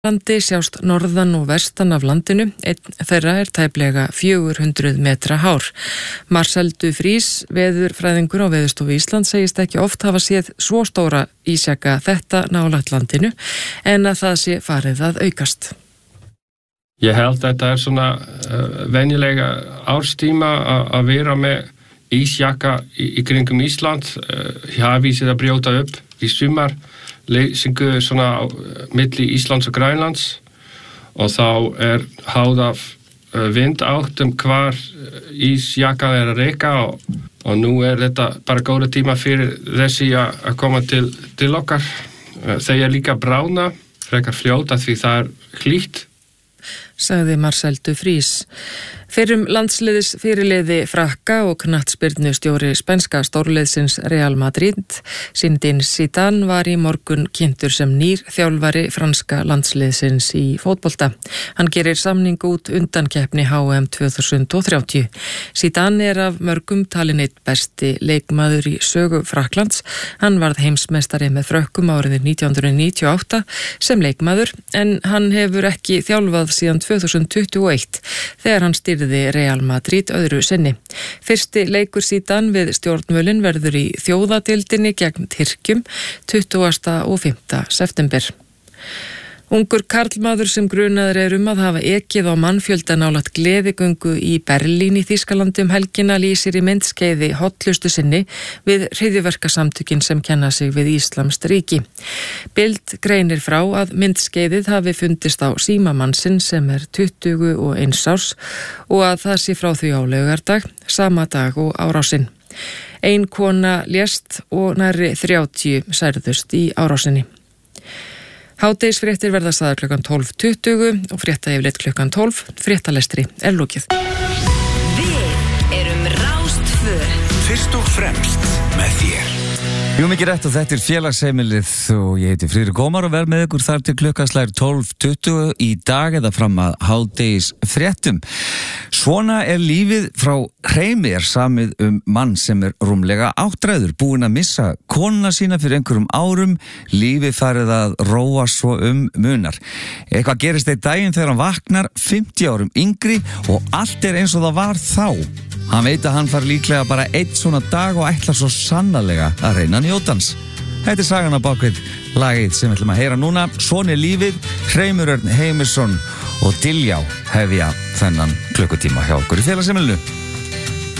Landi sjást norðan og vestan af landinu, einn þeirra tæplega 400 metra hár. Marcel Dufries, veðurfræðingur á Veðurstofu Íslands, segist ekki oft hafa séð svo stóra ísjaka þetta nálægt landinu, en að það sé farið að aukast. Ég held að þetta svona venjulega árstíma að vera með ísjaka í kringum Ísland. Hafísið að brjóta upp í sumar. Leysingu svona milli Íslands og Grænlands og þá háð af vindáttum hvar ísjakan að reka og nú þetta bara góða tíma fyrir þessi að koma til okkar. Þeir líka brána, frekar fljóta því það hlýtt. Sagði Marcel Dufries. Fyrrum landsliðis fyrirliði Frakka og knattspyrnustjóri spænska stórliðsins Real Madrid, Zinedine Zidane, var í morgun kynntur sem nýr þjálfari franska landsliðsins í fótbolta. Hann gerir samning út undankeppni HM 2030. Zidane af mörgum talinn einn besti leikmaður í sögu Frakklands. Hann varð heimsmeistari með Frökkum árið 1998 sem leikmaður, en hann hefur ekki þjálfað síðan 2021 þegar hann stýrði Real Madrid öðru sinni. Fyrsti leikur Zidane við stjórnvölin verður í þjóðadeildinni gegn Tyrkjum 20. og 5. september. Ungur karlmaður sem grunaður að hafa ekið á mannfjölda nálægt gleðigöngu í Berlín í Þýskalandi helgina lýsir í myndskeiði hollustu sinni við hryðjuverkasamtökin sem kenna sig við Íslamskt ríki. Bild greinir frá að myndskeiðið hafi fundist á síma mannsins sem 21 árs og að það sé frá því á laugardag, sama dag og árásinn. Ein kona lést og nærri 30 særðust í árásinni. Hádegisfréttir verða sagðar klukkan 12:20 og fréttayfirlit klukkan 12. Fréttalestri lokið. Við erum Rás 2. Fyrst og fremst með þér. Jú, mikið rétt og þetta félagsheimilið og ég heiti Friðrik Ómar og verð með ykkur þar til klukkaslær 12:20 í dag eða fram að hádegisfréttum. Svona lífið frá Hreimi samið mann sem rúmlega áttræður, búinn að missa konuna sína fyrir einhverjum árum, lífið farið að róa svo munar. Eitthvað gerist einn daginn þegar hann vaknar 50 árum yngri og allt eins og það var þá. Hann veit að hann far líklega bara einn svona dag og ætlar svo sannarlega að reyna að njóta hans. Þetta sagan á bakvið lagið sem við ætlum að heyra núna. Svona lífið, Hreimur Örn Heimisson og Diljá hefja þennan klukkutíma hjá okkur í félagsheimilinu.